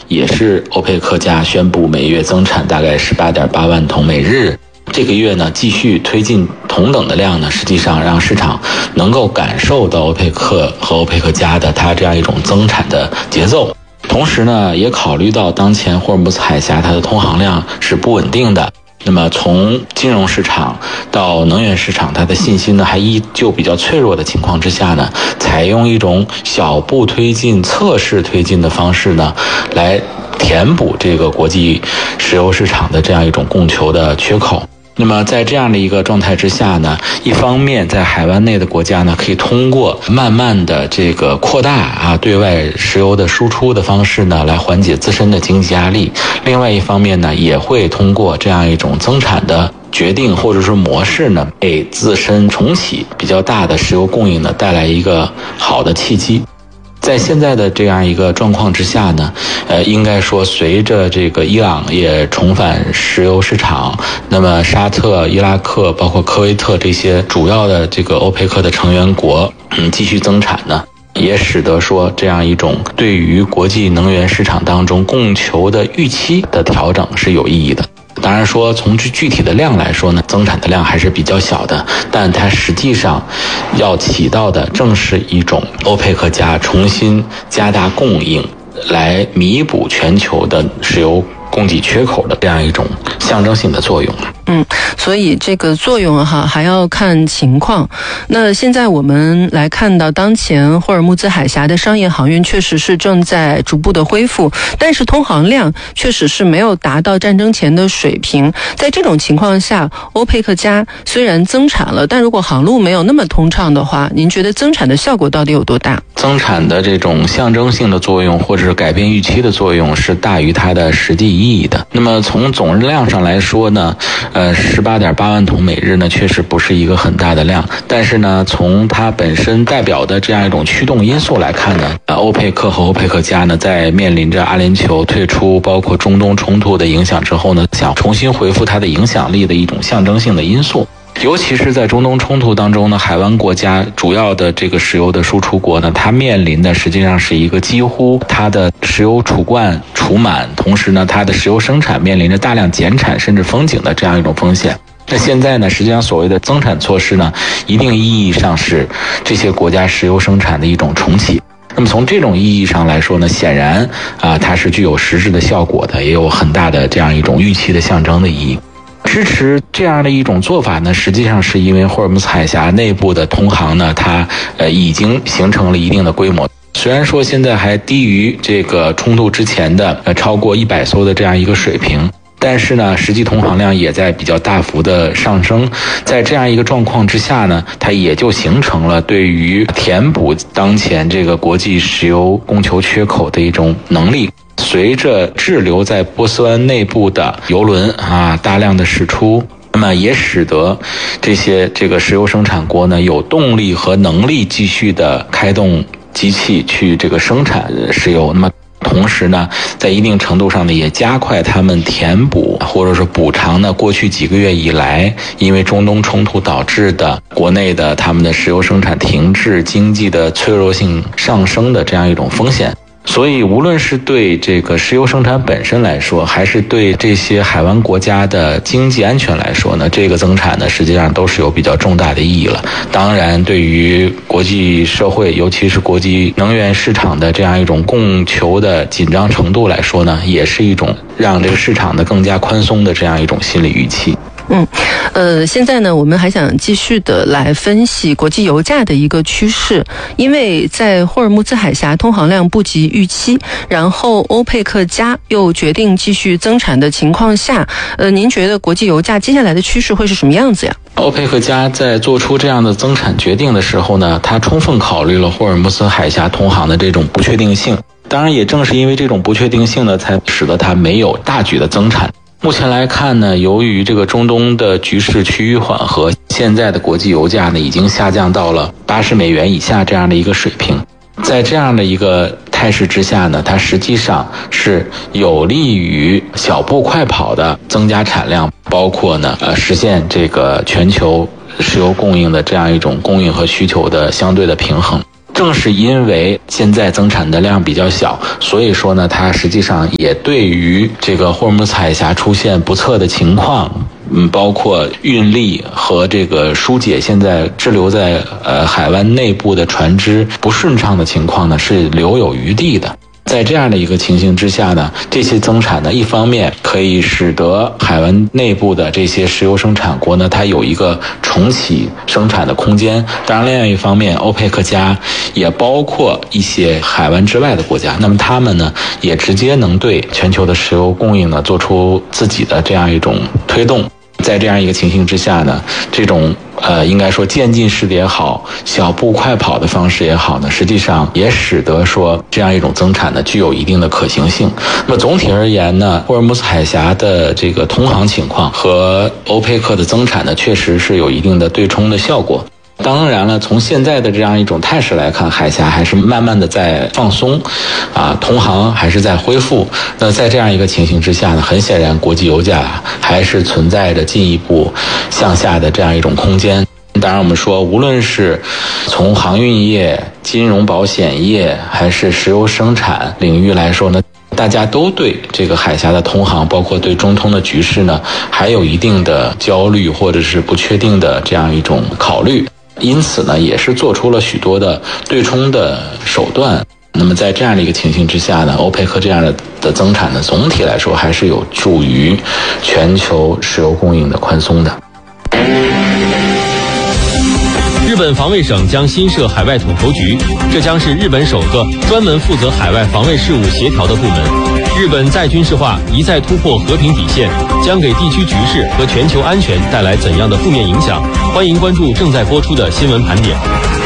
也是欧佩克加宣布每月增产大概18.8万桶每日。这个月呢，继续推进同等的量呢，实际上让市场能够感受到欧佩克和欧佩克加的它这样一种增产的节奏。同时呢，也考虑到当前霍尔木兹海峡它的通航量是不稳定的，那么从金融市场到能源市场，它的信心呢还依旧比较脆弱的情况之下呢，采用一种小步推进、测试推进的方式呢，来填补这个国际石油市场的这样一种供求的缺口。那么在这样的一个状态之下呢，一方面在海湾内的国家呢，可以通过慢慢的这个扩大对外石油的输出的方式呢，来缓解自身的经济压力。另外一方面呢，也会通过这样一种增产的决定或者说模式呢，给自身重启比较大的石油供应呢，带来一个好的契机。在现在的这样一个状况之下呢，应该说随着这个伊朗也重返石油市场，那么沙特、伊拉克包括科威特这些主要的这个欧佩克的成员国继续增产呢，也使得说这样一种对于国际能源市场当中供求的预期的调整是有意义的。当然说从具体的量来说呢，增产的量还是比较小的，但它实际上要起到的正是一种欧佩克加重新加大供应，来弥补全球的石油供给缺口的这样一种象征性的作用。 所以这个作用还要看情况。那现在我们来看到，当前霍尔木兹海峡的商业航运确实是正在逐步的恢复，但是通航量确实是没有达到战争前的水平。在这种情况下，欧佩克加虽然增产了，但如果航路没有那么通畅的话，您觉得增产的效果到底有多大？ 增产的这种象征性的作用或者是改变预期的作用是大于它的实际意义的。那么从总日量上来说呢，18.8万桶每日呢确实不是一个很大的量，但是呢从它本身代表的这样一种驱动因素来看呢，欧佩克和欧佩克加呢在面临着阿联酋退出包括中东冲突的影响之后呢，想重新恢复它的影响力的一种象征性的因素。尤其是在中东冲突当中呢，海湾国家主要的这个石油的输出国呢，它面临的实际上是一个几乎它的石油储罐储满，同时呢它的石油生产面临着大量减产甚至封井的这样一种风险。那现在呢，实际上所谓的增产措施呢，一定意义上是这些国家石油生产的一种重启。那么从这种意义上来说呢，显然它是具有实质的效果的，也有很大的这样一种预期的象征的意义。支持这样的一种做法呢，实际上是因为霍尔木兹海峡内部的通航呢，它已经形成了一定的规模。虽然说现在还低于这个冲突之前的超过100艘的这样一个水平，但是呢，实际通航量也在比较大幅的上升。在这样一个状况之下呢，它也就形成了对于填补当前这个国际石油供求缺口的一种能力。随着滞留在波斯湾内部的油轮大量的释出，那么也使得这个石油生产国呢有动力和能力继续的开动机器去这个生产石油。那么同时呢，在一定程度上呢，也加快他们填补或者是补偿呢过去几个月以来因为中东冲突导致的国内的他们的石油生产停滞、经济的脆弱性上升的这样一种风险。所以无论是对这个石油生产本身来说，还是对这些海湾国家的经济安全来说呢，这个增产呢实际上都是有比较重大的意义了。当然对于国际社会，尤其是国际能源市场的这样一种供求的紧张程度来说呢，也是一种让这个市场的更加宽松的这样一种心理预期。 现在呢，我们还想继续的来分析国际油价的一个趋势，因为在霍尔木兹海峡通航量不及预期，然后欧佩克加又决定继续增产的情况下，您觉得国际油价接下来的趋势会是什么样子呀？ 欧佩克加在做出这样的增产决定的时候呢，它充分考虑了霍尔木兹海峡通航的这种不确定性。当然也正是因为这种不确定性呢，才使得它没有大举的增产。目前来看呢，由于这个中东的局势趋于缓和，现在的国际油价呢已经下降到了80美元以下这样的一个水平。在这样的一个态势之下呢，它实际上是有利于小步快跑的增加产量，包括呢实现这个全球石油供应的这样一种供应和需求的相对的平衡。 正是因为现在增产的量比较小，所以说呢，它实际上也对于这个霍尔木兹海峡出现不测的情况，包括运力和这个疏解现在滞留在海湾内部的船只不顺畅的情况呢，是留有余地的。在这样的一个情形之下呢，这些增产呢，一方面可以使得海湾内部的这些石油生产国呢，它有一个重启生产的空间。当然，另外一方面，欧佩克加也包括一些海湾之外的国家，那么他们呢，也直接能对全球的石油供应呢，做出自己的这样一种推动。在这样一个情形之下呢，这种应该说渐进式的也好，小步快跑的方式也好呢，实际上也使得说这样一种增产呢具有一定的可行性。那么总体而言呢，霍尔木兹海峡的这个通航情况和欧佩克的增产呢，确实是有一定的对冲的效果。当然了，从现在的这样一种态势来看，海峡还是慢慢的在放松，通航还是在恢复。那在这样一个情形之下呢，很显然国际油价还是存在着进一步向下的这样一种空间。当然我们说，无论是从航运业、金融保险业还是石油生产领域来说呢，大家都对这个海峡的通航，包括对中东的局势呢，还有一定的焦虑或者是不确定的这样一种考虑。因此呢，也是做出了许多的对冲的手段。那么在这样的一个情形之下呢，欧佩克这样的增产呢，总体来说还是有助于全球石油供应的宽松的。 日本防卫省将新设海外统筹局，这将是日本首个专门负责海外防卫事务协调的部门。日本再军事化一再突破和平底线，将给地区局势和全球安全带来怎样的负面影响？欢迎关注正在播出的新闻盘点。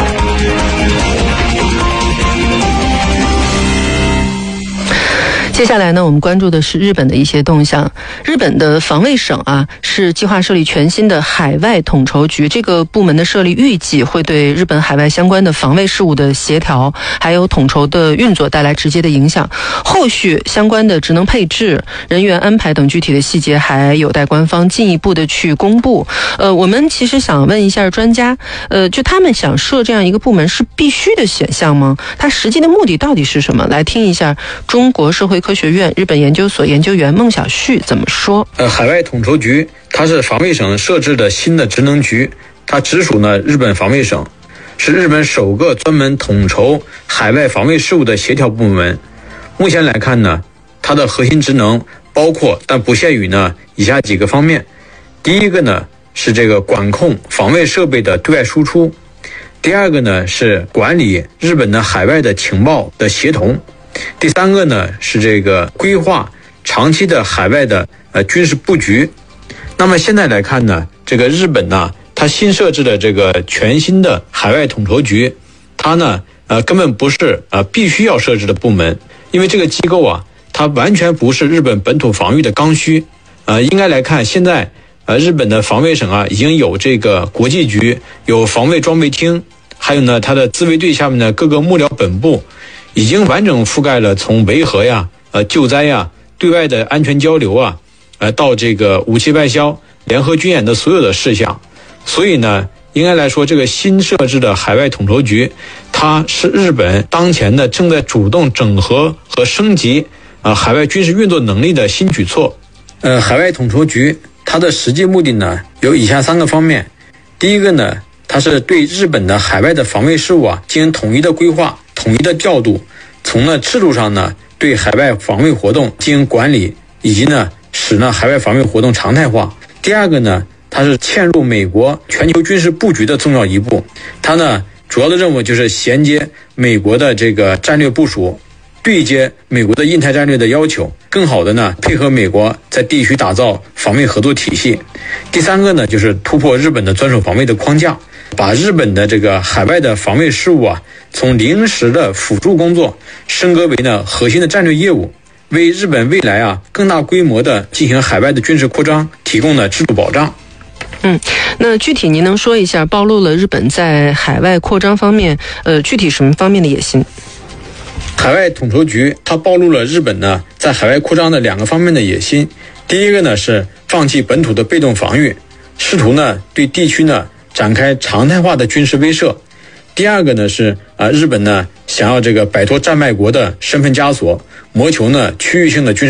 接下来呢，我们关注的是日本的一些动向。日本的防卫省是计划设立全新的海外统筹局，这个部门的设立预计会对日本海外相关的防卫事务的协调还有统筹的运作带来直接的影响。后续相关的职能配置、人员安排等具体的细节还有待官方进一步的去公布。我们其实想问一下专家，就他们想设这样一个部门是必须的选项吗？它实际的目的到底是什么？来听一下中国社会科学院日本研究所研究员孟小旭怎么说。 海外统筹局它是防卫省设置的新的职能局，它直属呢日本防卫省，是日本首个专门统筹海外防卫事务的协调部门。目前来看呢，它的核心职能包括但不限于呢以下几个方面。第一个呢是这个管控防卫设备的对外输出，第二个呢是管理日本的海外的情报的协同，第三个呢是这个规划长期的海外的军事布局。那么现在来看呢，这个日本呢，它新设置的这个全新的海外统筹局，它呢根本不是必须要设置的部门，因为这个机构它完全不是日本本土防御的刚需。应该来看，现在日本的防卫省已经有这个国际局，有防卫装备厅，还有呢它的自卫队下面的各个幕僚本部，已经完整覆盖了从维和救灾对外的安全交流到这个武器外销、联合军演的所有的事项。所以呢，应该来说，这个新设置的海外统筹局，它是日本当前的正在主动整合和升级海外军事运作能力的新举措。海外统筹局它的实际目的呢有以下3个方面。第一个呢，它是对日本的海外的防卫事务进行统一的规划、统一的调度，从呢制度上呢对海外防卫活动进行管理，以及呢使呢海外防卫活动常态化。第二个呢，它是嵌入美国全球军事布局的重要一步。它呢主要的任务就是衔接美国的这个战略部署，对接美国的印太战略的要求，更好的呢配合美国在地区打造防卫合作体系。第三个呢，就是突破日本的专守防卫的框架，把日本的这个海外的防卫事务从临时的辅助工作升格为呢核心的战略业务，为日本未来更大规模的进行海外的军事扩张提供了制度保障。 那具体您能说一下暴露了日本在海外扩张方面具体什么方面的野心？ 海外统筹局它暴露了日本呢在海外扩张的2个方面的野心。第一个呢是放弃本土的被动防御，试图呢对地区呢展开常态化的军事威慑。 第二个呢是日本呢想要这个摆脱战败国的身份枷锁，谋求呢区域性的军事